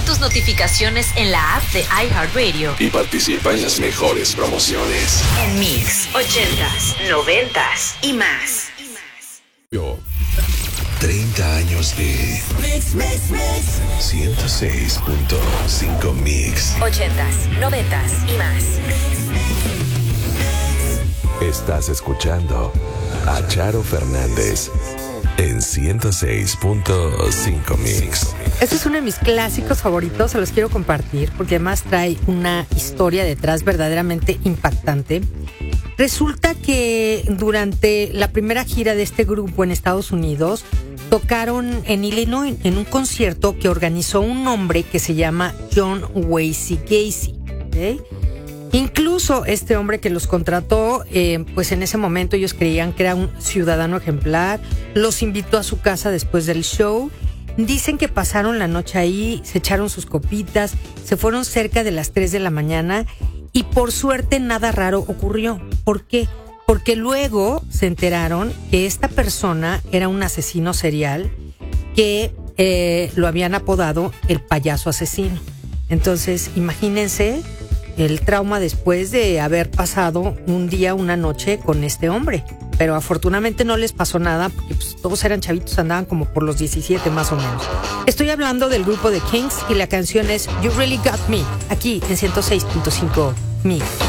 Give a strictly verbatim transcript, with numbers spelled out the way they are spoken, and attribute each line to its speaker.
Speaker 1: tus notificaciones en la app de iHeartRadio
Speaker 2: y participa en las mejores promociones.
Speaker 1: En Mix, ochentas, noventas y más.
Speaker 2: Yo. treinta años de
Speaker 3: Mix, Mix, Mix.
Speaker 2: ciento seis punto cinco Mix.
Speaker 1: Ochentas, noventas y más.
Speaker 2: Estás escuchando a Charo Fernández en ciento seis punto cinco Mix.
Speaker 4: Este es uno de mis clásicos favoritos, se los quiero compartir porque además trae una historia detrás verdaderamente impactante. Resulta que durante la primera gira de este grupo en Estados Unidos tocaron en Illinois en un concierto que organizó un hombre que se llama John Wesley Gacy, ¿okay? Incluso este hombre que los contrató, eh, pues en ese momento ellos creían que era un ciudadano ejemplar, los invitó a su casa después del show. Dicen que pasaron la noche ahí, se echaron sus copitas, se fueron cerca de las tres de la mañana y por suerte nada raro ocurrió. ¿Por qué? Porque luego se enteraron que esta persona era un asesino serial que eh, lo habían apodado el payaso asesino. Entonces, imagínense el trauma después de haber pasado un día, una noche con este hombre. Pero afortunadamente no les pasó nada porque pues, todos eran chavitos, andaban como por los diecisiete más o menos. Estoy hablando del grupo The Kinks y la canción es You Really Got Me, aquí en ciento seis punto cinco Mix.